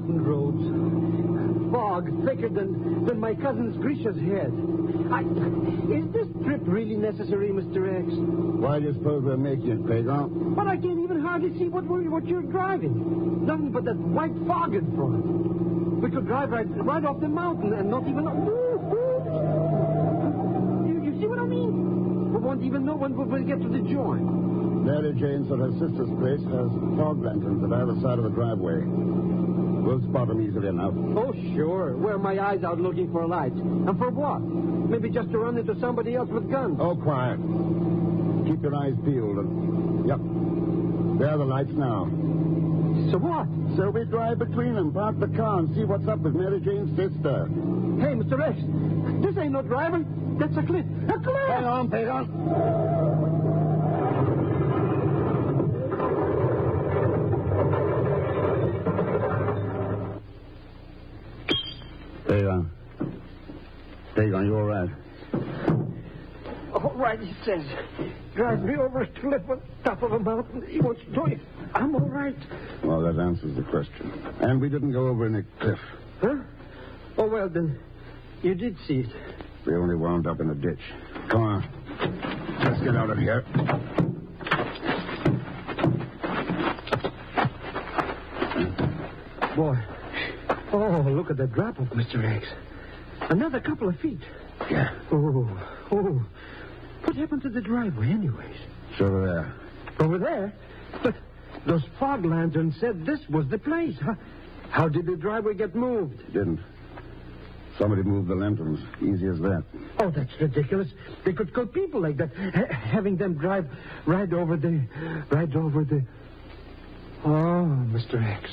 mountain roads. Fog thicker than my cousin's Grisha's head. Is this trip really necessary, Mr. X? Why do you suppose we're making it, Pagan? But I can't even hardly see what you're driving. Nothing but that white fog in front. We could drive right off the mountain and not even... You see what I mean? We won't even know when we'll get to the joint. Mary Jane's at her sister's place has fog lanterns at either side of the driveway. We'll spot them easily enough. Oh, sure. Wear my eyes out looking for lights. And for what? Maybe just to run into somebody else with guns. Oh, quiet. Keep your eyes peeled. Yep. There are the lights now. So what? So we drive between them, park the car, and see what's up with Mary Jane's sister. Hey, Mr. X, this ain't no driver. That's a cliff. A cliff! Hang on, Pagan. Pagan, you all right? All right, he says. Drive me over a cliff on top of a mountain. He wants to do it. I'm all right. Well, that answers the question. And we didn't go over any cliff. Huh? Oh, well, then, you did see it. We only wound up in a ditch. Come on. Let's get out of here. Boy. Oh, look at the drop off, Mr. X. Another couple of feet. Yeah. Oh. What happened to the driveway, anyways? It's over there. Over there? But those fog lanterns said this was the place. How did the driveway get moved? It didn't. Somebody moved the lanterns. Easy as that. Oh, that's ridiculous. They could kill people like that. Having them drive right over the... Oh, Mr. X.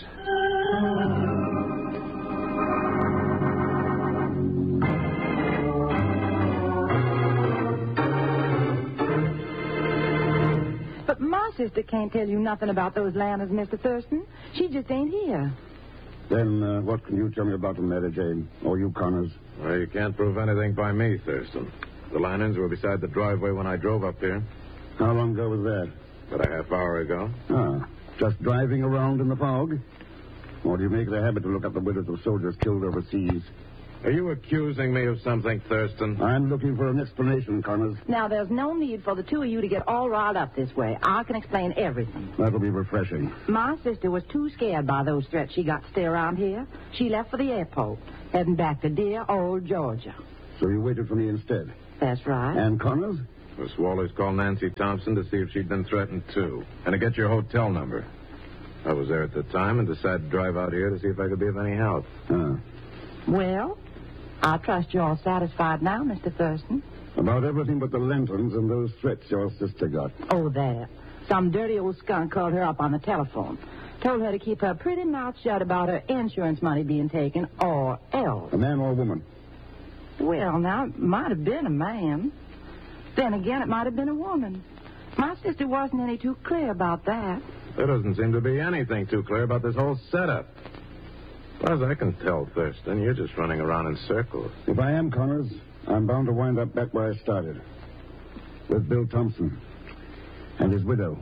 But my sister can't tell you nothing about those lanterns, Mr. Thurston. She just ain't here. Then what can you tell me about them, Mary Jane? Or you, Connors? Well, you can't prove anything by me, Thurston. The lanterns were beside the driveway when I drove up here. How long ago was that? About a half hour ago. Ah, just driving around in the fog? Or do you make it a habit to look up the widows of soldiers killed overseas? Are you accusing me of something, Thurston? I'm looking for an explanation, Connors. Now, there's no need for the two of you to get all riled up this way. I can explain everything. That'll be refreshing. My sister was too scared by those threats she got to stay around here. She left for the airport, heading back to dear old Georgia. So you waited for me instead? That's right. And Connors? Miss Waller's called Nancy Thompson to see if she'd been threatened, too. And to get your hotel number. I was there at the time and decided to drive out here to see if I could be of any help. Well, I trust you're all satisfied now, Mr. Thurston. About everything but the lanterns and those threats your sister got. Oh, there. Some dirty old skunk called her up on the telephone. Told her to keep her pretty mouth shut about her insurance money being taken, or else. A man or a woman? Well, now, it might have been a man. Then again, it might have been a woman. My sister wasn't any too clear about that. There doesn't seem to be anything too clear about this whole setup. As far as I can tell, Thurston, you're just running around in circles. If I am, Connors, I'm bound to wind up back where I started. With Bill Thompson and his widow.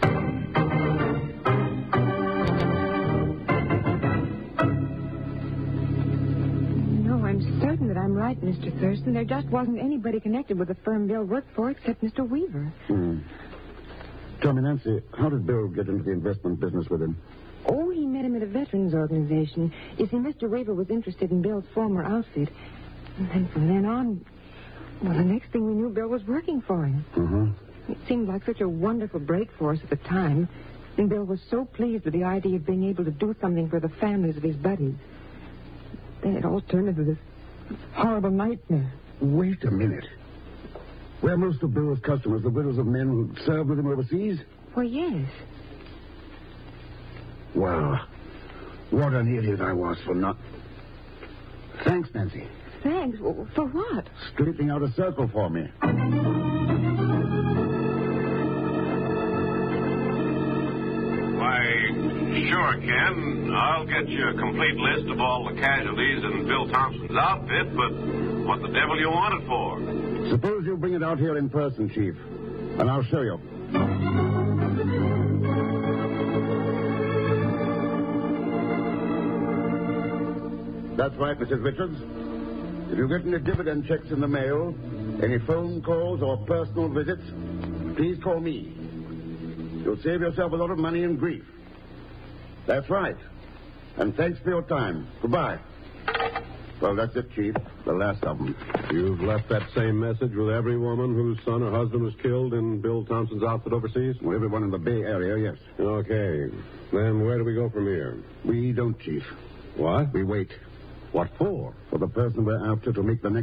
No, I'm certain that I'm right, Mr. Thurston. There just wasn't anybody connected with the firm Bill worked for except Mr. Weaver. Tell me, Nancy, how did Bill get into the investment business with him? Oh, he met him at a veterans organization. You see, Mr. Weaver was interested in Bill's former outfit. And then from then on, well, the next thing we knew, Bill was working for him. It seemed like such a wonderful break for us at the time. And Bill was so pleased with the idea of being able to do something for the families of his buddies. Then it all turned into this horrible nightmare. Wait a minute. Were most of Bill's customers the widows of men who served with him overseas? Well, yes. Well, what an idiot I was for not... Thanks, Nancy. Thanks? For what? Straightening out a circle for me. Why, sure, Ken. I'll get you a complete list of all the casualties in Bill Thompson's outfit, but what the devil you want it for? Suppose you bring it out here in person, Chief, and I'll show you. That's right, Mrs. Richards. If you get any dividend checks in the mail, any phone calls or personal visits, please call me. You'll save yourself a lot of money and grief. That's right. And thanks for your time. Goodbye. Well, that's it, Chief. The last of them. You've left that same message with every woman whose son or husband was killed in Bill Thompson's outfit overseas? Well, everyone in the Bay Area, yes. Okay. Then where do we go from here? We don't, Chief. What? We wait. What for? For the person we're after to make the next